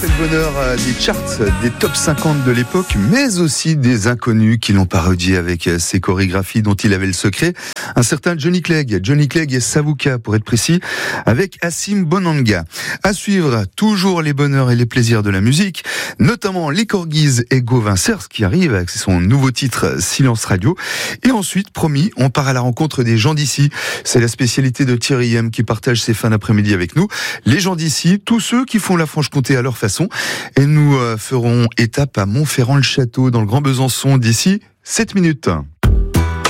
C'est le bonheur des charts, des top 50 de l'époque, mais aussi des inconnus qui l'ont parodié avec ses chorégraphies dont il avait le secret. Un certain Johnny Clegg et Savuka pour être précis, avec Hasim Bonanga. À suivre, toujours les bonheurs et les plaisirs de la musique, notamment les Corgis et Gauvin Cers qui arrive avec son nouveau titre Silence Radio. Et ensuite, promis, on part à la rencontre des gens d'ici. C'est la spécialité de Thierry M qui partage ses fins d'après-midi avec nous. Les gens d'ici, tous ceux qui font la Franche-Comté à leur façon. Et nous ferons étape à Montferrand-le-Château dans le Grand Besançon d'ici 7 minutes.